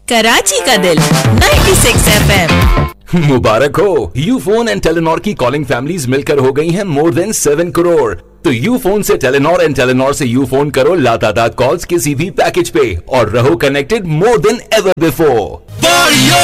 कराची का दिल 96 FM। मुबारक हो, यूफोन एंड टेलीनॉर की कॉलिंग फैमिलीज मिलकर हो गई हैं मोर देन 7 करोड़। तो यूफोन से टेलीनॉर एंड टेलीनॉर से यूफोन करो लातादाद कॉल्स किसी भी पैकेज पे और रहो connected more than ever before.